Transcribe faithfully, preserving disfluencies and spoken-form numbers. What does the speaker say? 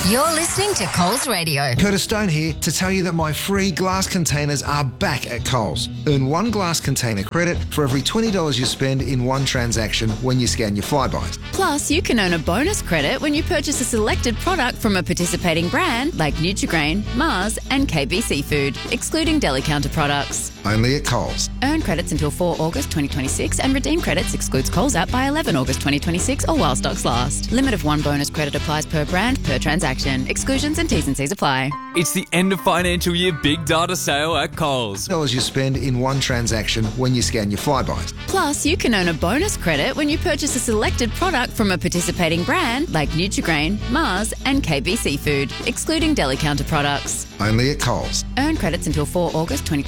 You're listening to Coles Radio. Curtis Stone here to tell you that my free glass containers are back at Coles. Earn one glass container credit for every twenty dollars you spend in one transaction when you scan your Flybuys. Plus, you can earn a bonus credit when you purchase a selected product from a participating brand like Nutrigrain, Mars and K B Seafood, excluding deli counter products. Only at Coles. Earn credits until four August twenty twenty-six and redeem credits excludes Coles app by eleven August twenty twenty-six or while stocks last. Limit of one bonus credit applies per brand, per transaction. Exclusions and T's and C's apply. It's the end of financial year big data sale at Coles. Dollars you spend in one transaction when you scan your Flybuys. Plus, you can earn a bonus credit when you purchase a selected product from a participating brand like Nutrigrain, Mars and K B Seafood, excluding deli counter products. Only at Coles. Earn credits until four August twenty